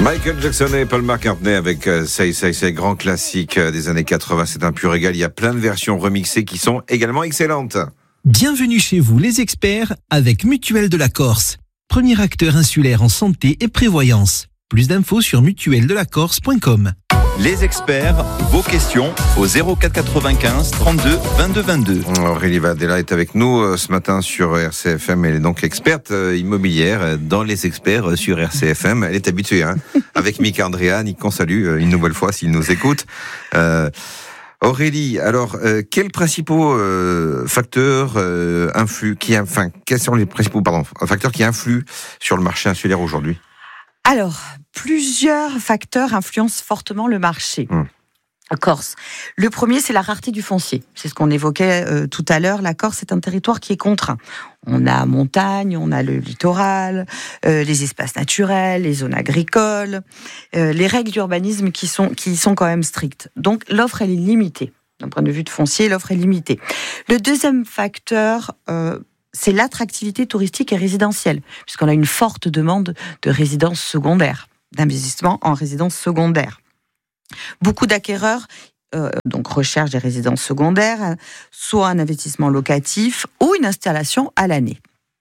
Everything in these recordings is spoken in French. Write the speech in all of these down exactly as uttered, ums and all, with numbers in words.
Michael Jackson et Paul McCartney avec euh, Say Say Say, grand classique euh, des années quatre-vingts. C'est un pur régal. Il y a plein de versions remixées qui sont également excellentes. Bienvenue chez vous, les experts, avec Mutuelle de la Corse. Premier acteur insulaire en santé et prévoyance. Plus d'infos sur mutuelle de la corse point com. Les experts, vos questions au zéro quatre quatre-vingt-quinze trente-deux vingt-deux vingt-deux. Aurélie Vadella est avec nous euh, ce matin sur R C F M. Elle est donc experte euh, immobilière euh, dans les experts euh, sur R C F M. Elle est habituée, hein, avec Mika Andréane, qu'on salue euh, une nouvelle fois s'il nous écoute. Euh, Aurélie, alors, euh, quels principaux euh, facteurs euh, influent, qui, enfin, quels sont les principaux, pardon, facteurs qui influent sur le marché insulaire aujourd'hui ? Alors, plusieurs facteurs influencent fortement le marché Mmh. en Corse. Le premier, c'est la rareté du foncier. C'est ce qu'on évoquait euh, tout à l'heure. La Corse est un territoire qui est contraint. On a montagne, on a le littoral, euh, les espaces naturels, les zones agricoles, euh, les règles d'urbanisme qui sont, qui sont quand même strictes. Donc, l'offre, elle est limitée. D'un point de vue de foncier, l'offre est limitée. Le deuxième facteur... Euh, c'est l'attractivité touristique et résidentielle, puisqu'on a une forte demande de résidences secondaires, d'investissement en résidences secondaires. Beaucoup d'acquéreurs euh, donc recherchent des résidences secondaires, soit un investissement locatif ou une installation à l'année.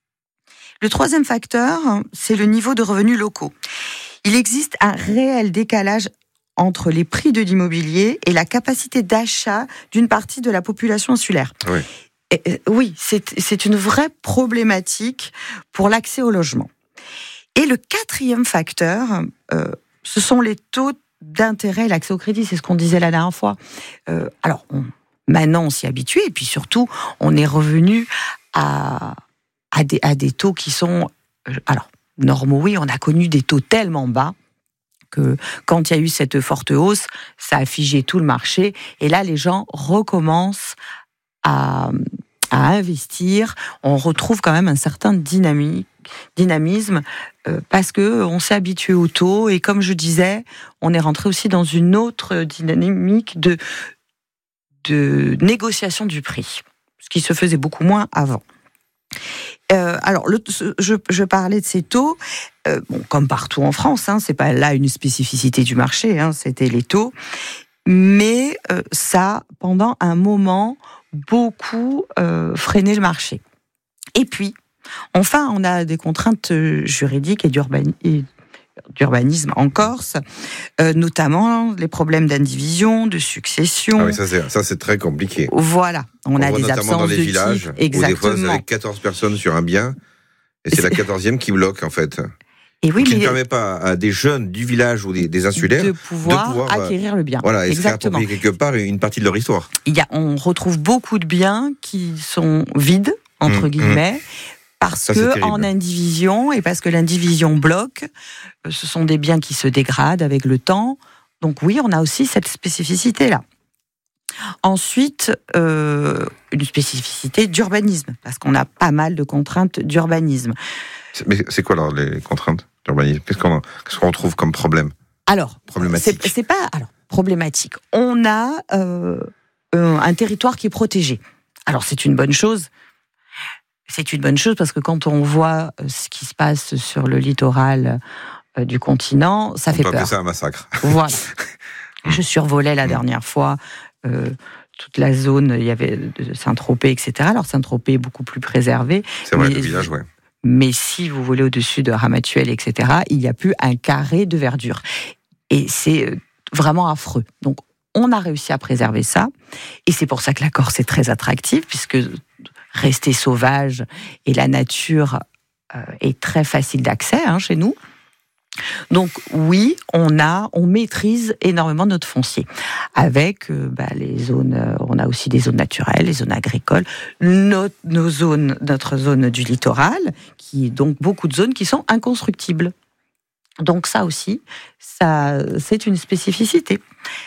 Le troisième facteur, c'est le niveau de revenus locaux. Il existe un réel décalage entre les prix de l'immobilier et la capacité d'achat d'une partie de la population insulaire. Oui. Et, oui, c'est, c'est une vraie problématique pour l'accès au logement. Et le quatrième facteur, euh, ce sont les taux d'intérêt et l'accès au crédit. C'est ce qu'on disait la dernière fois. Euh, alors, on, maintenant, on s'y habitue. Et puis surtout, on est revenu à, à, des, à des taux qui sont... Euh, alors, normaux, oui, on a connu des taux tellement bas que quand il y a eu cette forte hausse, ça a figé tout le marché. Et là, les gens recommencent à, à investir. On retrouve quand même un certain dynamique, dynamisme euh, parce que on s'est habitué au taux et comme je disais, on est rentré aussi dans une autre dynamique de, de négociation du prix, ce qui se faisait beaucoup moins avant. Euh, alors, le, je, je parlais de ces taux, euh, bon, comme partout en France, hein, c'est pas là une spécificité du marché, hein, c'était les taux, mais euh, ça, pendant un moment, beaucoup euh, freiné le marché. Et puis, enfin, on a des contraintes juridiques et, d'urbani- et d'urbanisme en Corse, euh, notamment les problèmes d'indivision, de succession. Ah oui, ça c'est, ça c'est très compliqué. Voilà, on, on a voit des notamment absences dans les de villages, type. où des fois vous Exactement. avez quatorze personnes sur un bien, et c'est, c'est... la quatorzième qui bloque en fait. Et oui, qui mais ne permet pas à des jeunes du village ou des, des insulaires de pouvoir, de pouvoir acquérir le bien. Voilà, et exactement. se faire approprier quelque part une partie de leur histoire. Il y a, on retrouve beaucoup de biens qui sont vides, entre mmh, guillemets, mmh. parce Ça, que en indivision, et parce que l'indivision bloque, ce sont des biens qui se dégradent avec le temps. Donc oui, on a aussi cette spécificité-là. Ensuite, euh, une spécificité d'urbanisme, parce qu'on a pas mal de contraintes d'urbanisme. C'est, mais c'est quoi alors les contraintes d'urbanisme ? Qu'est-ce qu'on, qu'est-ce qu'on trouve comme problème ? Alors, problématique. C'est, c'est pas alors problématique. On a euh, un territoire qui est protégé. Alors c'est une bonne chose. C'est une bonne chose parce que quand on voit ce qui se passe sur le littoral euh, du continent, ça on fait peut peur. appeler ça un massacre. Voilà. Je survolais la dernière fois euh, toute la zone. Il y avait de Saint-Tropez, et cetera. Alors Saint-Tropez est beaucoup plus préservé. C'est vrai, mais, le village, ouais. Mais si vous volez au-dessus de Ramatuelle, et cetera, il n'y a plus un carré de verdure. Et c'est vraiment affreux. Donc, on a réussi à préserver ça. Et c'est pour ça que la Corse est très attractive, puisque rester sauvage et la nature euh, est très facile d'accès hein, chez nous. Donc oui, on a, on maîtrise énormément notre foncier avec euh, bah, les zones. Euh, on a aussi des zones naturelles, les zones agricoles, notre, nos zones, notre zone du littoral, qui est donc beaucoup de zones qui sont inconstructibles. Donc ça aussi, ça, c'est une spécificité.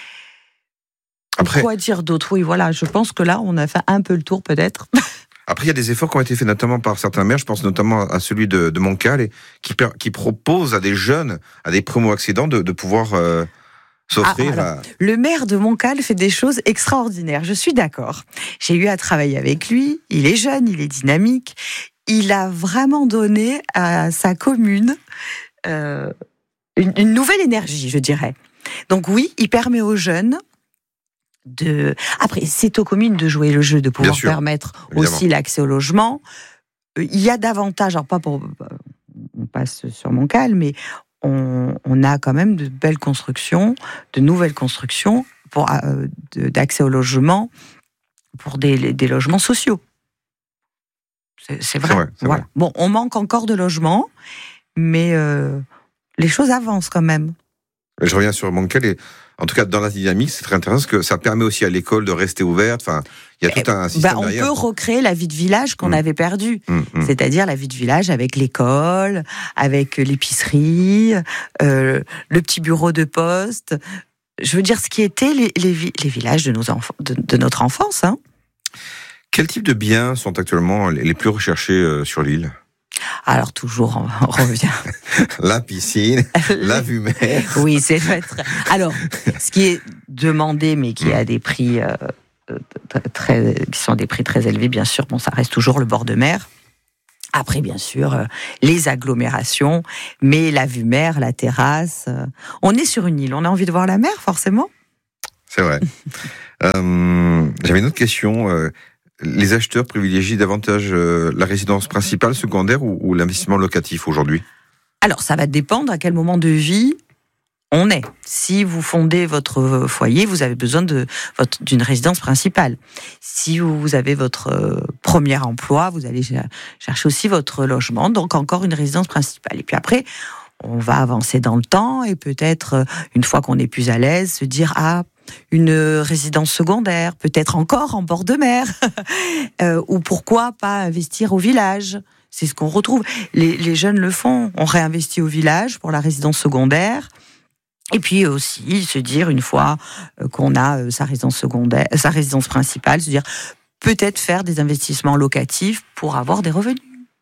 Après, quoi dire d'autre ? Oui, voilà, je pense que là, on a fait un peu le tour peut-être. Après, il y a des efforts qui ont été faits notamment par certains maires, je pense notamment à celui de, de Montcal, et qui, qui propose à des jeunes, à des primo-accédants, de, de pouvoir euh, s'offrir. Ah, alors, à... Le maire de Montcal fait des choses extraordinaires, je suis d'accord. J'ai eu à travailler avec lui, il est jeune, il est dynamique, il a vraiment donné à sa commune... Euh, une, une nouvelle énergie, je dirais. Donc oui, il permet aux jeunes de... Après, c'est aux communes de jouer le jeu, de pouvoir permettre évidemment. Aussi l'accès au logement. Il y a davantage, alors pas pour... On passe sur Montcal, mais on, on a quand même de belles constructions, de nouvelles constructions pour, euh, de, d'accès au logement pour des, des logements sociaux. C'est, c'est vrai. C'est vrai, c'est voilà. vrai. Bon, on manque encore de logements, mais euh, les choses avancent quand même. Je reviens sur Montcal et en tout cas dans la dynamique, c'est très intéressant parce que ça permet aussi à l'école de rester ouverte. Enfin, il y a tout un système bah, on derrière. On peut recréer la vie de village qu'on mmh. avait perdue, mmh, mmh. c'est-à-dire la vie de village avec l'école, avec l'épicerie, euh, le petit bureau de poste. Je veux dire ce qui était les, les, les villages de, nos enfants, de, de notre enfance. Hein. Quel type de biens sont actuellement les plus recherchés euh, sur l'île ? Alors toujours, on revient. La piscine, la vue mer. Oui, c'est vrai. Alors, ce qui est demandé, mais qui a des prix euh, très, qui sont des prix très élevés, bien sûr. Bon, ça reste toujours le bord de mer. Après, bien sûr, euh, les agglomérations, mais la vue mer, la terrasse. Euh, on est sur une île, on a envie de voir la mer, forcément. C'est vrai. euh, j'avais une autre question. Euh, Les acheteurs privilégient davantage euh, la résidence principale, secondaire ou, ou l'investissement locatif aujourd'hui ? Alors, ça va dépendre à quel moment de vie on est. Si vous fondez votre foyer, vous avez besoin de, votre, d'une résidence principale. Si vous avez votre euh, premier emploi, vous allez chercher aussi votre logement, donc encore une résidence principale. Et puis après, on va avancer dans le temps et peut-être, une fois qu'on est plus à l'aise, se dire « Ah, une résidence secondaire, peut-être encore en bord de mer, euh, ou pourquoi pas investir au village ?» C'est ce qu'on retrouve. Les, les jeunes le font. On réinvestit au village pour la résidence secondaire. Et puis aussi, se dire, une fois qu'on a sa résidence secondaire, sa résidence principale, se dire peut-être faire des investissements locatifs pour avoir des revenus.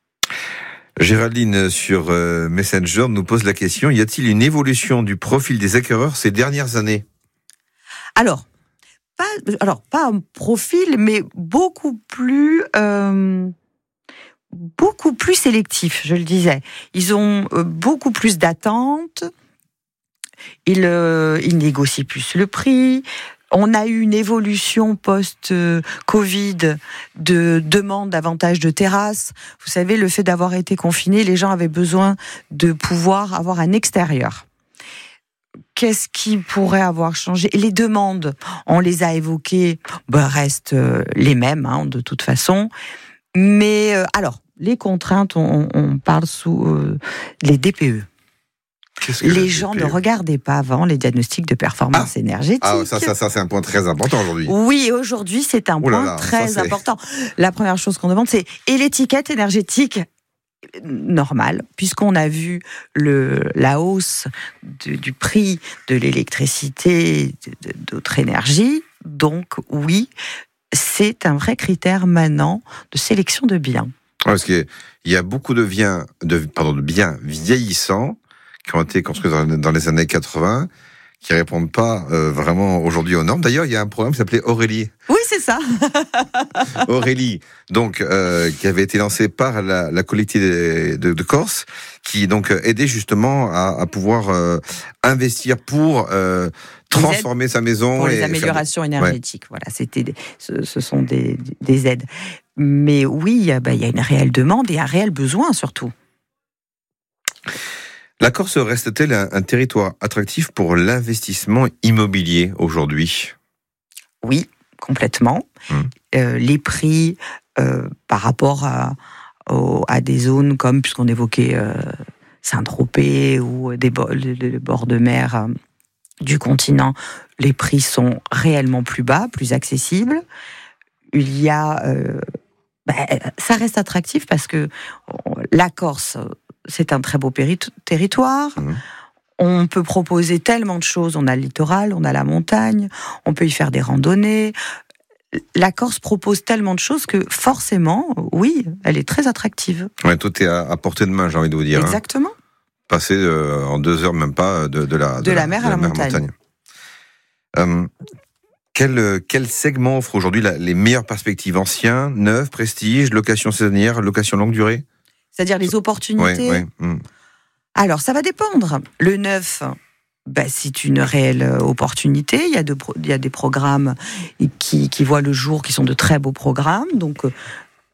Géraldine, sur euh, Messenger, nous pose la question, y a-t-il une évolution du profil des acquéreurs ces dernières années ? Alors, pas, alors, pas un profil, mais beaucoup plus... Euh, beaucoup plus sélectif, je le disais. Ils ont euh, beaucoup plus d'attentes, ils, euh, ils négocient plus le prix. On a eu une évolution post-Covid de demande davantage de terrasses. Vous savez, le fait d'avoir été confinés, les gens avaient besoin de pouvoir avoir un extérieur. Qu'est-ce qui pourrait avoir changé ? Les demandes, on les a évoquées, ben, restent les mêmes, hein, de toute façon. Mais, euh, alors, les contraintes, on, on parle sous euh, les D P E. Qu'est-ce que les gens D P E ? Ne regardaient pas avant les diagnostics de performance ah. énergétique. Ah, ça, ça, ça, c'est un point très important aujourd'hui. Oui, aujourd'hui, c'est un oh point là là, très ça, important. La première chose qu'on demande, c'est et l'étiquette énergétique normale, puisqu'on a vu le, la hausse de, du prix de l'électricité, de, de, d'autres énergies. Donc, oui, c'est un vrai critère maintenant de sélection de biens. Parce qu'il y a beaucoup de biens, de, pardon, de biens vieillissants qui ont été construits dans, dans les années quatre-vingts, qui répondent pas euh, vraiment aujourd'hui aux normes. D'ailleurs, il y a un programme qui s'appelait Aurélie. Oui, c'est ça. Aurélie, donc euh, qui avait été lancé par la, la collectivité de, de, de Corse, qui donc aidait justement à, à pouvoir euh, investir pour euh, transformer sa maison pour les et améliorations faire... énergétiques. Ouais. Voilà, c'était des, ce, ce sont des, des aides. Mais oui, il y a, bah, il y a une réelle demande et un réel besoin surtout. La Corse reste-t-elle un, un territoire attractif pour l'investissement immobilier aujourd'hui ? Oui, complètement. Mmh. Euh, les prix euh, par rapport à, au, à des zones comme, puisqu'on évoquait euh, Saint-Tropez ou des bo- le, le bord de mer euh, du continent, les prix sont réellement plus bas, plus accessibles. Il y a... Euh, bah, ça reste attractif parce que la Corse... c'est un très beau péri- territoire. Mmh. On peut proposer tellement de choses. On a le littoral, on a la montagne, on peut y faire des randonnées. La Corse propose tellement de choses que forcément, oui, elle est très attractive. Ouais, tout est à, à portée de main, j'ai envie de vous dire. Exactement. Hein. Passer euh, en deux heures, même pas, de, de, la, de, de la, la mer à la, la montagne. montagne. Euh, quel, quel segment offre aujourd'hui la, les meilleures perspectives ? Anciens, neufs, prestige, location saisonnière, location longue durée ? C'est-à-dire les opportunités. Oui, oui. Mmh. Alors, ça va dépendre. Le neuf, ben, c'est une réelle opportunité. Il y a, de, il y a des programmes qui, qui voient le jour, qui sont de très beaux programmes. Donc, euh,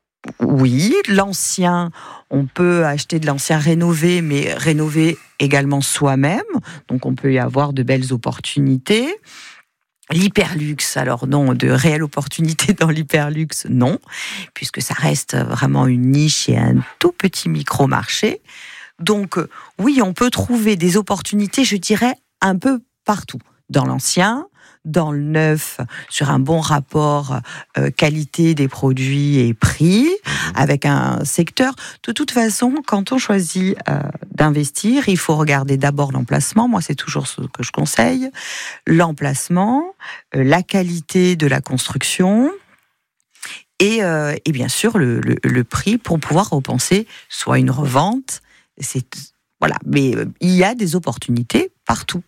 oui, l'ancien, on peut acheter de l'ancien rénové, mais rénover également soi-même. Donc, on peut y avoir de belles opportunités. L'hyperluxe, alors non, de réelles opportunités dans l'hyperluxe, non, puisque ça reste vraiment une niche et un tout petit micro-marché. Donc, oui, on peut trouver des opportunités, je dirais, un peu partout. Dans l'ancien, dans le neuf, sur un bon rapport euh, qualité des produits et prix, avec un secteur. De toute façon, quand on choisit euh, d'investir, il faut regarder d'abord l'emplacement. Moi, c'est toujours ce que je conseille. L'emplacement, euh, la qualité de la construction et, euh, et bien sûr le, le, le prix pour pouvoir repenser soit une revente. C'est, voilà. Mais euh, il y a des opportunités partout.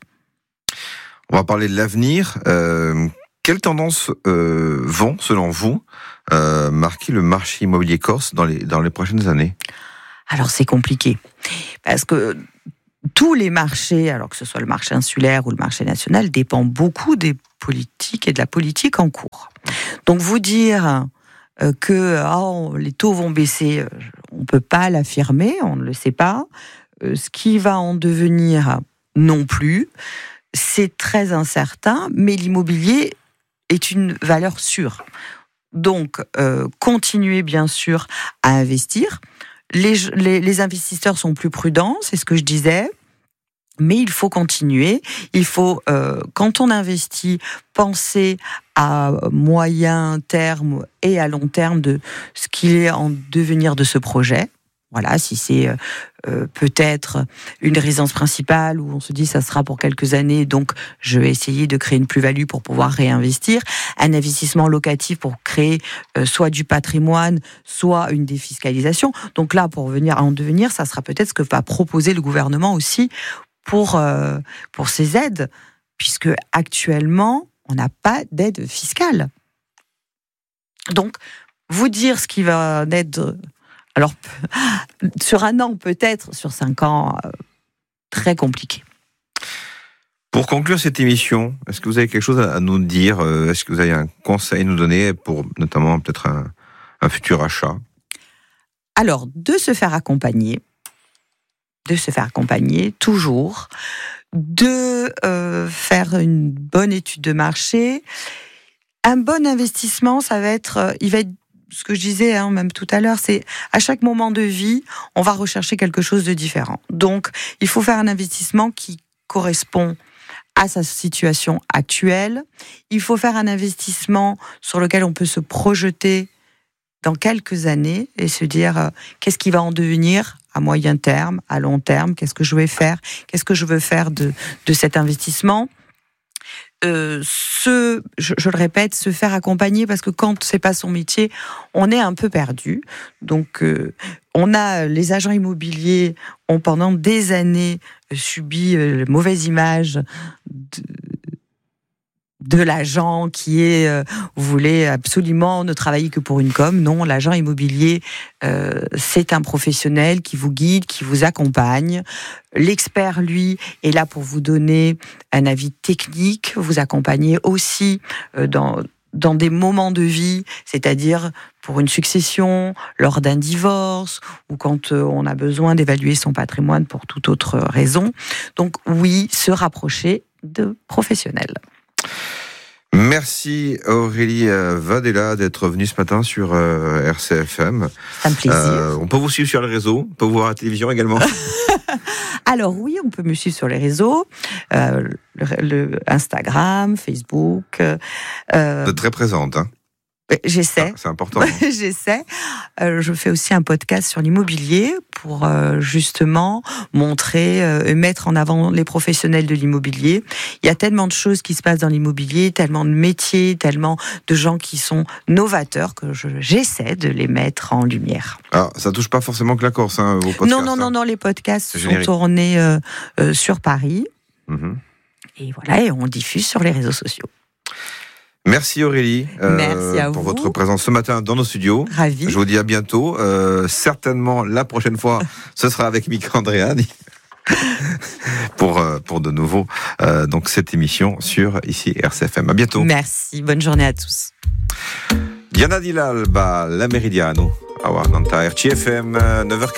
On va parler de l'avenir. Euh, quelles tendances euh, vont, selon vous, euh, marquer le marché immobilier corse dans les, dans les prochaines années ? Alors, c'est compliqué. Parce que tous les marchés, alors que ce soit le marché insulaire ou le marché national, dépendent beaucoup des politiques et de la politique en cours. Donc, vous dire euh, que oh, les taux vont baisser, on ne peut pas l'affirmer, on ne le sait pas. Euh, ce qui va en devenir, non plus. C'est très incertain, mais l'immobilier est une valeur sûre. Donc, euh, continuez bien sûr à investir. Les, les, les investisseurs sont plus prudents, c'est ce que je disais, mais il faut continuer. Il faut, euh, quand on investit, penser à moyen terme et à long terme de ce qu'il est en devenir de ce projet. Voilà, si c'est euh, peut-être une résidence principale où on se dit ça sera pour quelques années, donc je vais essayer de créer une plus-value pour pouvoir réinvestir. Un investissement locatif pour créer euh, soit du patrimoine, soit une défiscalisation. Donc là, pour venir à en devenir, ça sera peut-être ce que va proposer le gouvernement aussi pour, euh, pour ces aides, puisque actuellement, on n'a pas d'aide fiscale. Donc, vous dire ce qui va être... Alors, sur un an peut-être, sur cinq ans, euh, très compliqué. Pour conclure cette émission, est-ce que vous avez quelque chose à nous dire ? Est-ce que vous avez un conseil à nous donner pour notamment peut-être un, un futur achat ? Alors, de se faire accompagner, de se faire accompagner toujours, de euh, faire une bonne étude de marché. Un bon investissement, ça va être, il va être ce que je disais hein, même tout à l'heure, c'est à chaque moment de vie, on va rechercher quelque chose de différent. Donc, il faut faire un investissement qui correspond à sa situation actuelle. Il faut faire un investissement sur lequel on peut se projeter dans quelques années et se dire euh, qu'est-ce qui va en devenir à moyen terme, à long terme, qu'est-ce que je vais faire, qu'est-ce que je veux faire de, de cet investissement. Euh, se, je, je le répète, se faire accompagner parce que quand c'est pas son métier, on est un peu perdu. Donc, euh, on a les agents immobiliers ont pendant des années subi euh, la mauvaise image de, de l'agent qui est, euh, vous voulez absolument ne travailler que pour une com. Non, l'agent immobilier, euh, c'est un professionnel qui vous guide, qui vous accompagne. L'expert, lui, est là pour vous donner un avis technique, vous accompagner aussi euh, dans dans des moments de vie, c'est-à-dire pour une succession, lors d'un divorce, ou quand euh, on a besoin d'évaluer son patrimoine pour toute autre raison. Donc oui, se rapprocher de professionnels. Merci Aurélie Vadella d'être venue ce matin sur euh, R C F M. C'est un plaisir. Euh, on peut vous suivre sur les réseaux, on peut vous voir à la télévision également. Alors oui, on peut me suivre sur les réseaux, euh, le, le Instagram, Facebook. Euh, Vous êtes très présente, hein ? J'essaie. Ah, c'est important. J'essaie. Euh, je fais aussi un podcast sur l'immobilier pour euh, justement montrer euh, et mettre en avant les professionnels de l'immobilier. Il y a tellement de choses qui se passent dans l'immobilier, tellement de métiers, tellement de gens qui sont novateurs que je, j'essaie de les mettre en lumière. Alors, ça touche pas forcément que la Corse, hein, vos podcasts. Non, non, non, non, les podcasts sont générique. tournés euh, euh, sur Paris. Mm-hmm. Et voilà, et on diffuse sur les réseaux sociaux. Merci Aurélie euh, Merci à pour vous. votre présence ce matin dans nos studios. Ravi. Je vous dis à bientôt. Euh, certainement, la prochaine fois, ce sera avec Mika Andréani. pour, pour de nouveau euh, donc cette émission sur ici R C F M. À bientôt. Merci, bonne journée à tous. Diana Dilal, bah, la Meridiano. Ah ouais, dans ta R C F M, neuf heures